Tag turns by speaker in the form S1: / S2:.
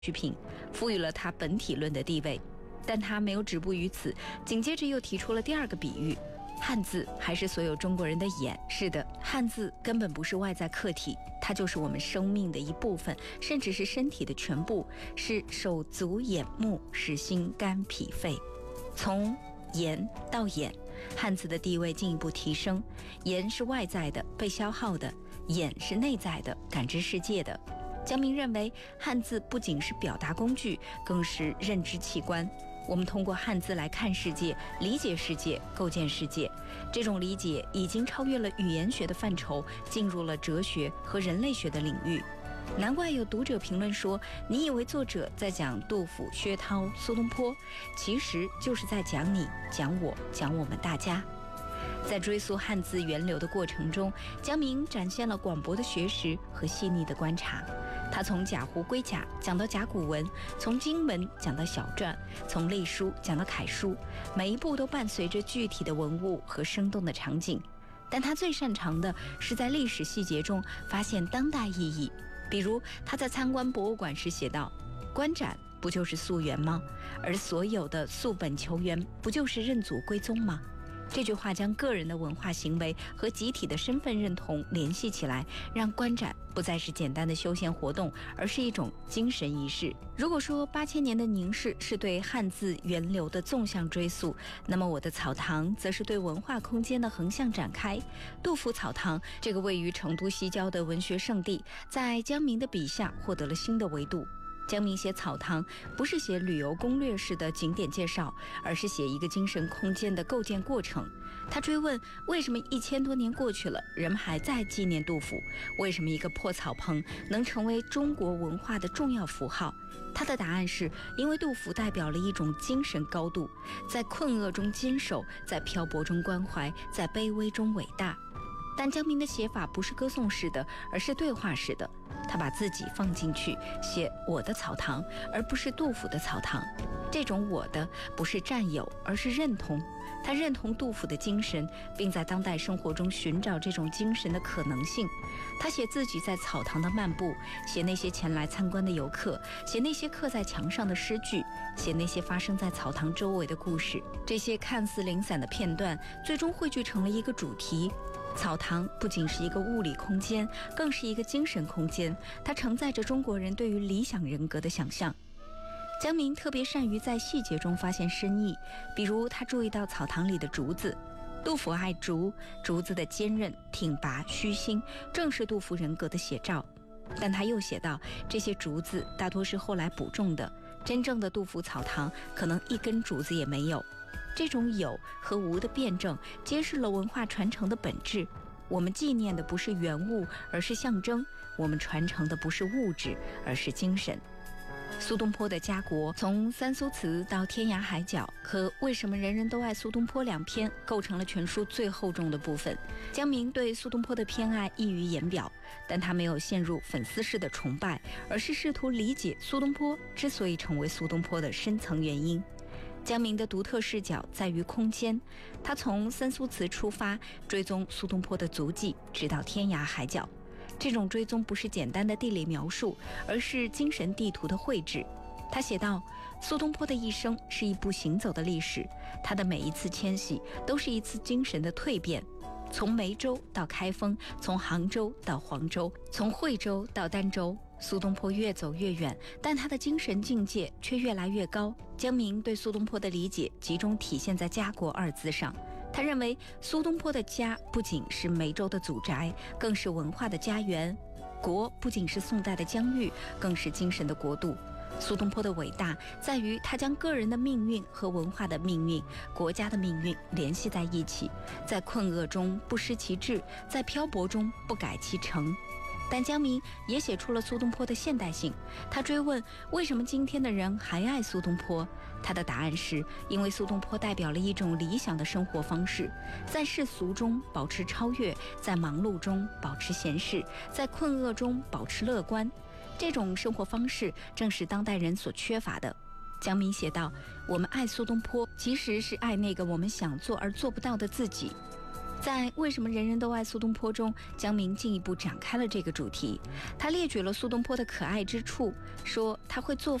S1: 需品，赋予了它本体论的地位。但他没有止步于此，紧接着又提出了第二个比喻：汉字还是所有中国人的眼。是的，汉字根本不是外在客体，它就是我们生命的一部分，甚至是身体的全部，是手足眼目，是心肝脾肺。从言到眼，汉字的地位进一步提升。言是外在的，被消耗的；眼是内在的，感知世界的。江明认为，汉字不仅是表达工具，更是认知器官。我们通过汉字来看世界、理解世界、构建世界。这种理解已经超越了语言学的范畴，进入了哲学和人类学的领域。难怪有读者评论说，你以为作者在讲杜甫、薛涛、苏东坡，其实就是在讲你、讲我、讲我们大家。在追溯汉字源流的过程中，江明展现了广博的学识和细腻的观察。他从甲胡归甲讲到甲骨文，从经文讲到小篆，从隶书讲到楷书，每一步都伴随着具体的文物和生动的场景。但他最擅长的是在历史细节中发现当代意义。比如他在参观博物馆时写道：观展不就是溯源吗？而所有的溯本求源不就是认祖归宗吗？这句话将个人的文化行为和集体的身份认同联系起来，让观展不再是简单的休闲活动，而是一种精神仪式。如果说8000年的凝视是对汉字源流的纵向追溯，那么我的草堂则是对文化空间的横向展开。杜甫草堂这个位于成都西郊的文学圣地，在江明的笔下获得了新的维度。江明写草堂不是写旅游攻略式的景点介绍，而是写一个精神空间的构建过程。他追问，为什么1000多年过去了，人们还在纪念杜甫？为什么一个破草棚能成为中国文化的重要符号？他的答案是，因为杜甫代表了一种精神高度，在困厄中坚守，在漂泊中关怀，在卑微中伟大。但江明的写法不是歌颂式的，而是对话式的。他把自己放进去，写我的草堂，而不是杜甫的草堂。这种我的不是占有，而是认同。他认同杜甫的精神，并在当代生活中寻找这种精神的可能性。他写自己在草堂的漫步，写那些前来参观的游客，写那些刻在墙上的诗句，写那些发生在草堂周围的故事。这些看似零散的片段，最终汇聚成了一个主题。草堂不仅是一个物理空间，更是一个精神空间，它承载着中国人对于理想人格的想象。江明特别善于在细节中发现深意，比如他注意到草堂里的竹子。杜甫爱竹，竹子的坚韧、挺拔、虚心，正是杜甫人格的写照。但他又写道，这些竹子大多是后来补种的，真正的杜甫草堂可能一根竹子也没有。这种有和无的辩证，揭示了文化传承的本质。我们纪念的不是原物，而是象征；我们传承的不是物质，而是精神。苏东坡的家国，从三苏词到天涯海角和为什么人人都爱苏东坡2篇，构成了全书最厚重的部分。江明对苏东坡的偏爱溢于言表，但他没有陷入粉丝式的崇拜，而是试图理解苏东坡之所以成为苏东坡的深层原因。江明的独特视角在于空间，他从三苏词出发，追踪苏东坡的足迹，直到天涯海角。这种追踪不是简单的地理描述，而是精神地图的绘制。他写道，苏东坡的一生是一部行走的历史，他的每一次迁徙都是一次精神的蜕变。从梅州到开封，从杭州到黄州，从惠州到儋州，苏东坡越走越远，但他的精神境界却越来越高。江明对苏东坡的理解集中体现在家国2字上。他认为苏东坡的家不仅是梅州的祖宅，更是文化的家园；国不仅是宋代的疆域，更是精神的国度。苏东坡的伟大在于他将个人的命运和文化的命运、国家的命运联系在一起，在困厄中不失其志，在漂泊中不改其诚。但江明也写出了苏东坡的现代性。他追问，为什么今天的人还爱苏东坡？他的答案是，因为苏东坡代表了一种理想的生活方式，在世俗中保持超越，在忙碌中保持闲适，在困厄中保持乐观。这种生活方式正是当代人所缺乏的。江明写道，我们爱苏东坡，其实是爱那个我们想做而做不到的自己。 在《为什么人人都爱苏东坡》中，江明进一步展开了这个主题。他列举了苏东坡的可爱之处，说他会做